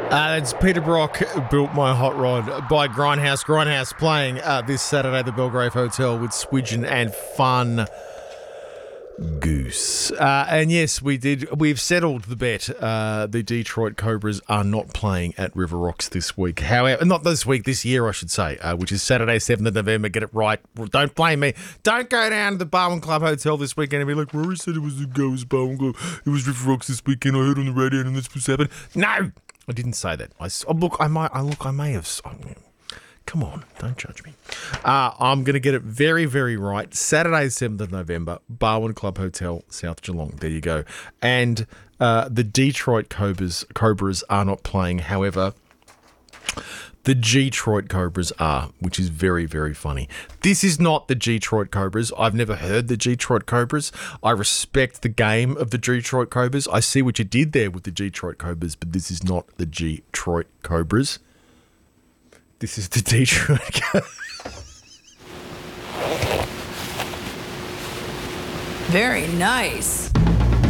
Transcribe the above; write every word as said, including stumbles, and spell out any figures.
Uh, it's Peter Brock Built My Hot Rod by Grindhouse. Grindhouse playing uh, this Saturday at the Belgrave Hotel with Swidgen and Fun Goose. Uh, and yes, we did. We've settled the bet. Uh, the Detroit Cobras are not playing at River Rocks this week. However, not this week, this year, I should say, uh, which is Saturday, seventh of November. Get it right. Don't blame me. Don't go down to the Barwon Club Hotel this weekend and be like, Rory said it was the go, it was Barwon Club. It was River Rocks this weekend. I heard on the radio and this was happening. No, I didn't say that. I oh, look. I might. I look. I may have. I mean, come on, don't judge me. Uh, I'm going to get it very, very right. Saturday, seventh of November, Barwon Club Hotel, South Geelong. There you go. And uh, the Detroit Cobras, Cobras are not playing. However, the G-Troit Cobras are, which is very, very funny. This is not the G-Troit Cobras. I've never heard the G-Troit Cobras. I respect the game of the G-Troit Cobras. I see what you did there with the G-Troit Cobras, but this is not the G-Troit Cobras. This is the Detroit. Very nice.